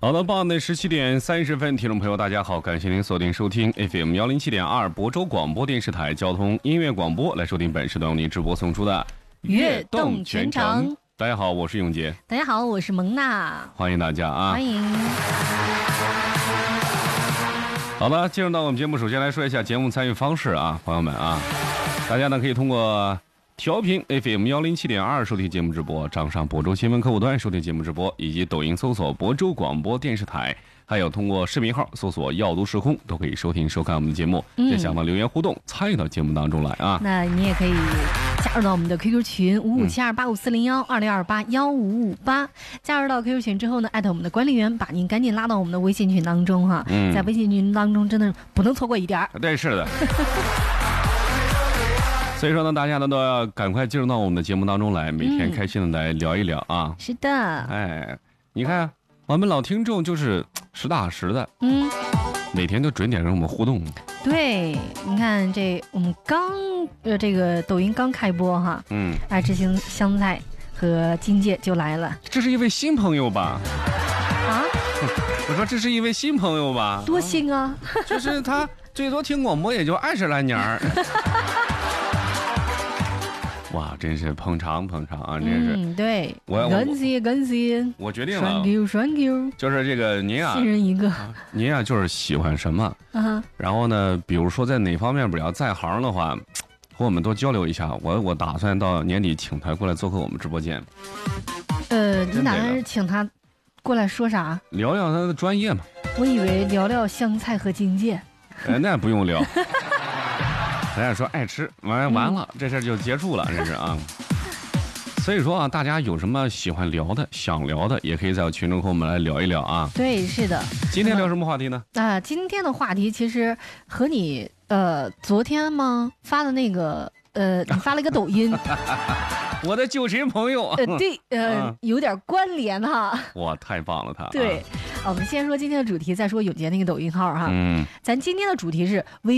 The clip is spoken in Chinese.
好的，傍晚的17:30，听众朋友大家好，感谢您锁定收听 FM 107.2亳州广播电视台交通音乐广播，来收听本时段为您直播送出的悦动全程。 大家好，我是永杰。 大家好，我是蒙娜。 欢迎大家啊！ 欢迎。 好的，进入到我们节目，首先来说一下节目参与方式啊，朋友们啊，大家呢可以通过调频 FM 107.2收听节目直播，掌上亳州新闻客户端收听节目直播，以及抖音搜索亳州广播电视台，还有通过视频号搜索耀都时空，都可以收听收看我们的节目。也想到留言互动，参与到节目当中来啊。 那你也可以加入到我们的 QQ 群557285401528，加入到 QQ 群之后呢，艾特我们的管理员，把您赶紧拉到我们的微信群当中哈。在微信群当中真的不能错过一点。 对，是的。所以说呢，大家呢都要赶快进入到我们的节目当中来，每天开心的来聊一聊啊。 是的。 哎，你看我们老听众就是实打实的，每天都准点跟我们互动。 对，你看这我们这个抖音刚开播哈，爱吃香菜和金姐就来了。 这是一位新朋友吧？ 啊？ 我说这是一位新朋友吧？ 多新啊！ 就是他最多听广播也就20来年儿。哇，真是捧场啊！真是， 对，感谢， 我决定了， 栓 Q， 就是这个您啊， 新人一个， 您啊就是喜欢什么，然后呢，比如说在哪方面比较在行的话，和我们多交流一下。我打算到年底请他过来做客我们直播间。 你打算是请他过来说啥？ 聊聊他的专业嘛。 我以为聊聊香菜和金戒。 那不用聊。大家说爱吃，完了，这事就结束了，这是啊。所以说啊，大家有什么喜欢聊的、想聊的，也可以在群中和我们来聊一聊啊。 对，是的。 今天聊什么话题呢？ 今天的话题其实和你昨天吗发的那个你发了一个抖音， 我的旧群朋友， 对，有点关联哈。 哇，太棒了他。 对，我们先说今天的主题，再说永杰那个抖音号哈。咱今天的主题是